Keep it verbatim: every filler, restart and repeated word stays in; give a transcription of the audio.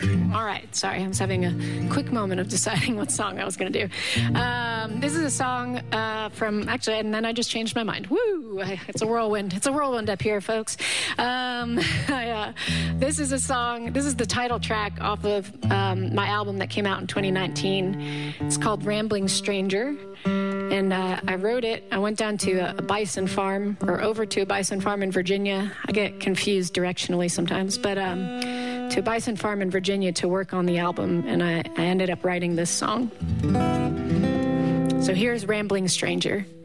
All right. Sorry, I was having a quick moment of deciding what song I was going to do. Um, this is a song uh, from, actually, and then I just changed my mind. Woo! It's a whirlwind. It's a whirlwind up here, folks. Um, I, uh, this is a song, this is the title track off of um, my album that came out in twenty nineteen. It's called Rambling Stranger. And uh, I wrote it. I went down to a, a bison farm, or over to a bison farm in Virginia. I get confused directionally sometimes, but um, to a bison farm in Virginia to work on the album, and I, I ended up writing this song. So here's Rambling Stranger.